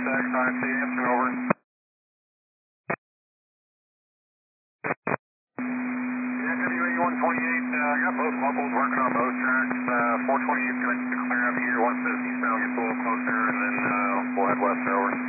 contact, 5 Hampton, over. Yeah, WA 128, I got both locals working on both tracks. 428 is going to clear up here once this eastbound gets a little closer, and then we'll head west over.